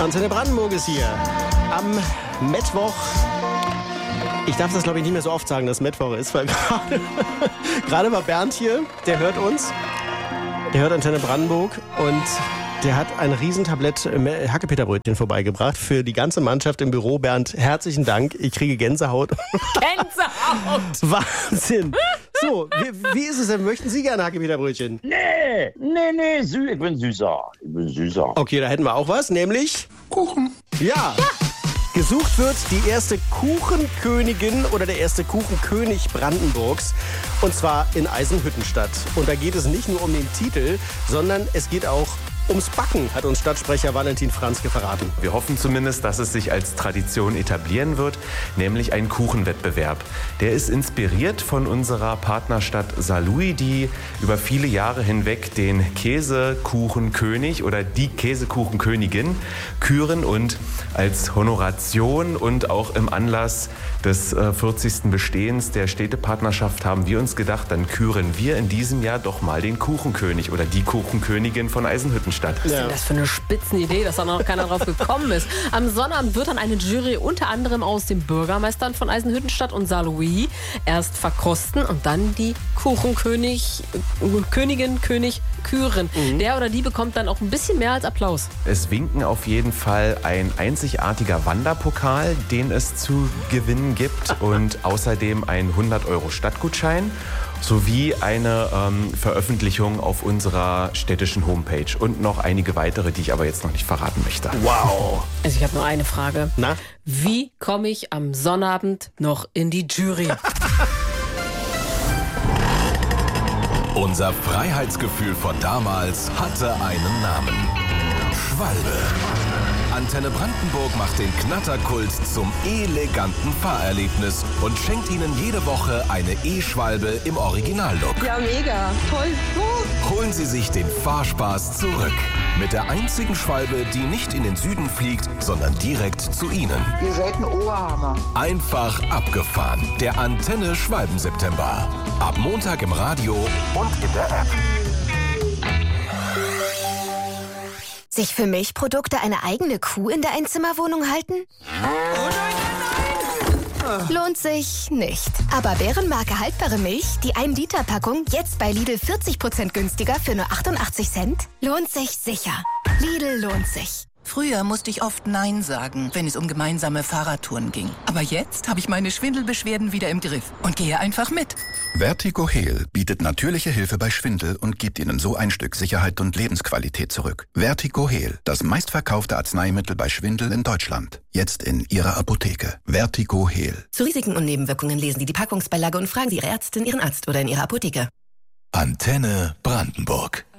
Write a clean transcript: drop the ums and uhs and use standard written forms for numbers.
Antenne Brandenburg ist hier. Am Mittwoch. Ich darf das, glaube ich, nicht mehr so oft sagen, dass Mittwoch ist, weil gerade war Bernd hier, der hört uns. Der hört Antenne Brandenburg und der hat ein Riesentablett Hackepeterbrötchen vorbeigebracht für die ganze Mannschaft im Büro. Bernd, herzlichen Dank. Ich kriege Gänsehaut. Gänsehaut! Wahnsinn. So, wie ist es denn? Möchten Sie gerne Hackepeterbrötchen? Nee, ich bin süßer. Okay, da hätten wir auch was, nämlich Kuchen. Ja. Gesucht wird die erste Kuchenkönigin oder der erste Kuchenkönig Brandenburgs. Und zwar in Eisenhüttenstadt. Und da geht es nicht nur um den Titel, sondern es geht auch ums Backen, hat uns Stadtsprecher Valentin Franzke verraten. Wir hoffen zumindest, dass es sich als Tradition etablieren wird, nämlich ein Kuchenwettbewerb. Der ist inspiriert von unserer Partnerstadt Saarlouis, die über viele Jahre hinweg den Käsekuchenkönig oder die Käsekuchenkönigin küren. Und als Honoration und auch im Anlass des 40. Bestehens der Städtepartnerschaft haben wir uns gedacht, dann küren wir in diesem Jahr doch mal den Kuchenkönig oder die Kuchenkönigin von Eisenhüttenstadt. Was ist denn das für eine Spitzenidee, dass da noch keiner drauf gekommen ist? Am Sonnabend wird dann eine Jury unter anderem aus den Bürgermeistern von Eisenhüttenstadt und Saarlouis erst verkosten und dann die Kuchenkönigin, König küren. Der oder die bekommt dann auch ein bisschen mehr als Applaus. Es winken auf jeden Fall ein einzigartiger Wanderpokal, den es zu gewinnen gibt und außerdem ein 100 € Stadtgutschein sowie eine Veröffentlichung auf unserer städtischen Homepage und noch einige weitere, die ich aber jetzt noch nicht verraten möchte. Wow. Also ich habe nur eine Frage. Na? Wie komme ich am Sonnabend noch in die Jury? Unser Freiheitsgefühl von damals hatte einen Namen. Schwalbe. Antenne Brandenburg macht den Knatterkult zum eleganten Fahrerlebnis und schenkt Ihnen jede Woche eine E-Schwalbe im Originallook. Ja, mega. Toll. Holen Sie sich den Fahrspaß zurück. Mit der einzigen Schwalbe, die nicht in den Süden fliegt, sondern direkt zu Ihnen. Ihr seid ein Oberhammer. Einfach abgefahren. Der Antenne Schwalben-September. Ab Montag im Radio und in der App. Sich für Milchprodukte eine eigene Kuh in der Einzimmerwohnung halten? Lohnt sich nicht. Aber Bärenmarke haltbare Milch, die 1-Liter-Packung, jetzt bei Lidl 40% günstiger für nur 88 Cent? Lohnt sich sicher. Lidl lohnt sich. Früher musste ich oft Nein sagen, wenn es um gemeinsame Fahrradtouren ging. Aber jetzt habe ich meine Schwindelbeschwerden wieder im Griff und gehe einfach mit. Vertigo Heal bietet natürliche Hilfe bei Schwindel und gibt Ihnen so ein Stück Sicherheit und Lebensqualität zurück. Vertigo Heal, das meistverkaufte Arzneimittel bei Schwindel in Deutschland. Jetzt in Ihrer Apotheke. Vertigo Heal. Zu Risiken und Nebenwirkungen lesen Sie die Packungsbeilage und fragen Sie Ihre Ärztin, Ihren Arzt oder in Ihrer Apotheke. Antenne Brandenburg.